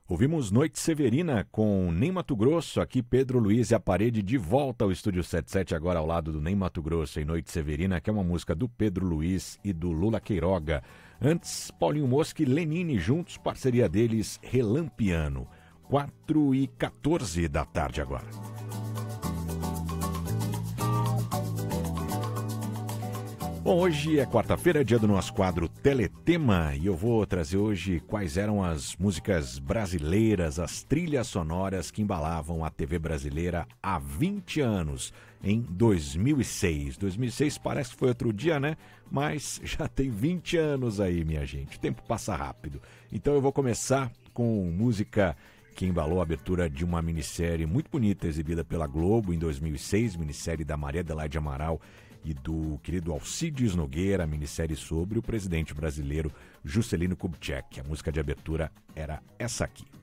Ouvimos Noite Severina com Ney Matogrosso, aqui Pedro Luiz e a Parede de volta ao Estúdio 77, agora ao lado do Ney Matogrosso em Noite Severina, que é uma música do Pedro Luiz e do Lula Queiroga. Antes, Paulinho Mosca e Lenine juntos, parceria deles, Relampiano. 4h14 da tarde agora. Bom, hoje é quarta-feira, dia do nosso quadro Teletema, e eu vou trazer hoje quais eram as músicas brasileiras, as trilhas sonoras que embalavam a TV brasileira há 20 anos, em 2006. 2006 parece que foi outro dia, né? Mas já tem 20 anos aí, minha gente. O tempo passa rápido. Então eu vou começar com música que embalou a abertura de uma minissérie muito bonita exibida pela Globo em 2006, minissérie da Maria Adelaide Amaral e do querido Alcides Nogueira, a minissérie sobre o presidente brasileiro Juscelino Kubitschek. A música de abertura era essa aqui.